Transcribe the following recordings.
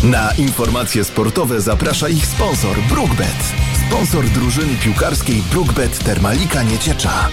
Na informacje sportowe zaprasza ich sponsor BrookBet. Sponsor drużyny piłkarskiej BrookBet Termalika Nieciecza.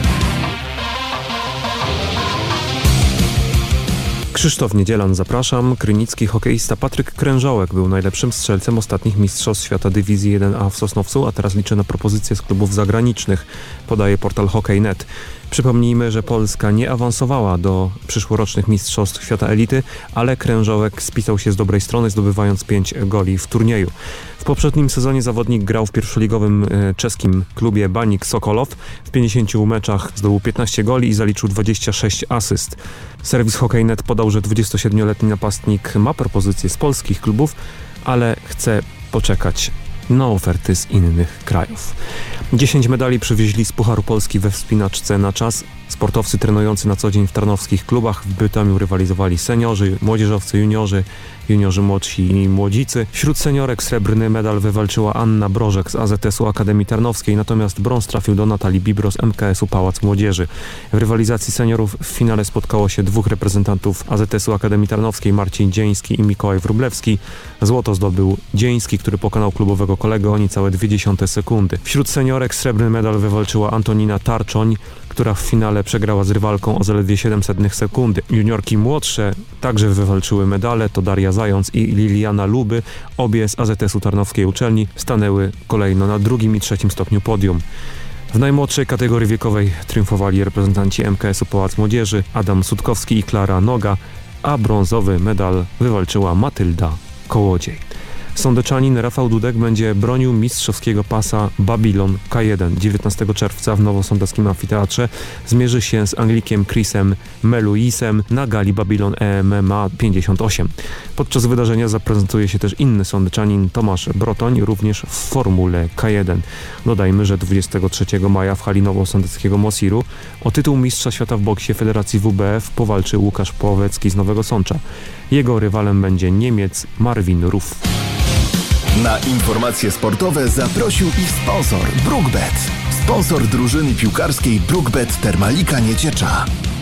Krzysztof Niedzielan, zapraszam. Krynicki hokeista Patryk Krężołek był najlepszym strzelcem ostatnich Mistrzostw Świata Dywizji 1A w Sosnowcu, a teraz liczy na propozycje z klubów zagranicznych, podaje portal Hockey.net. Przypomnijmy, że Polska nie awansowała do przyszłorocznych Mistrzostw Świata Elity, ale Krężołek spisał się z dobrej strony, zdobywając 5 goli w turnieju. W poprzednim sezonie zawodnik grał w pierwszoligowym czeskim klubie Baník Sokolov. W 50 meczach zdobył 15 goli i zaliczył 26 asyst. Serwis Hockey.net podał, że 27-letni napastnik ma propozycje z polskich klubów, ale chce poczekać na oferty z innych krajów. 10 medali przywieźli z Pucharu Polski we wspinaczce na czas. Sportowcy trenujący na co dzień w tarnowskich klubach w Bytomiu rywalizowali seniorzy, młodzieżowcy, juniorzy młodsi i młodzicy. Wśród seniorek srebrny medal wywalczyła Anna Brożek z AZS-u Akademii Tarnowskiej, natomiast brąz trafił do Natalii Bibro z MKS-u Pałac Młodzieży. W rywalizacji seniorów w finale spotkało się dwóch reprezentantów AZS-u Akademii Tarnowskiej, Marcin Dzieński i Mikołaj Wróblewski. Złoto zdobył Dzieński, który pokonał klubowego kolegę o niecałe 0,2 sekundy. Wśród seniorek srebrny medal wywalczyła Antonina Tarczoń, która w finale przegrała z rywalką o zaledwie 0,07 sekundy. Juniorki młodsze także wywalczyły medale, to Daria Zając i Liliana Luby, obie z AZS-u Tarnowskiej Uczelni, stanęły kolejno na drugim i trzecim stopniu podium. W najmłodszej kategorii wiekowej triumfowali reprezentanci MKS-u Pałac Młodzieży, Adam Sutkowski i Klara Noga, a brązowy medal wywalczyła Matylda Kołodziej. Sądeczanin Rafał Dudek będzie bronił mistrzowskiego pasa Babylon K1. 19 czerwca w Nowosądeckim Amfiteatrze zmierzy się z Anglikiem Chrisem Meluisem na gali Babylon MMA 58. Podczas wydarzenia zaprezentuje się też inny sądeczanin Tomasz Brotoń, również w formule K1. Dodajmy, że 23 maja w hali Nowosądeckiego Mosiru o tytuł mistrza świata w boksie Federacji WBF powalczy Łukasz Pławecki z Nowego Sącza. Jego rywalem będzie Niemiec Marvin Ruff. Na informacje sportowe zaprosił ich sponsor BrookBet. Sponsor drużyny piłkarskiej BrookBet Termalika Nieciecza.